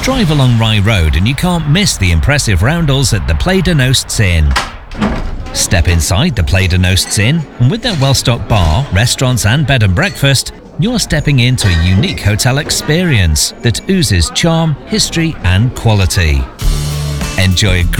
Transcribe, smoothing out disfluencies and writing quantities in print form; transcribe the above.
Drive along Rye Road and you can't miss the impressive roundels at the Playden Oasts Inn. Step inside the Playden Oasts Inn, and with their well-stocked bar, restaurants and bed and breakfast, you're stepping into a unique hotel experience that oozes charm, history and quality. Enjoy a